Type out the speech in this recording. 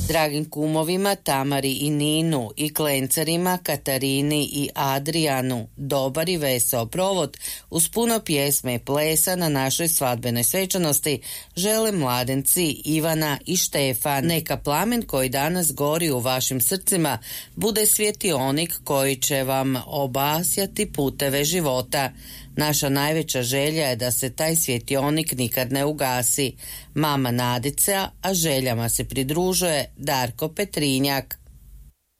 Dragim kumovima Tamari i Ninu i klencarima Katarini i Adrijanu dobar i veseo provod uz puno pjesme i plesa na našoj svadbenoj svečanosti žele mladenci Ivana i Štefan. Neka plamen koji danas gori u vašim srcima bude svjetionik koji će vam obasjati puteve života. Naša najveća želja je da se taj svjetionik nikad ne ugasi. Mama Nadica, a željama se pridružuje Darko Petrinjak.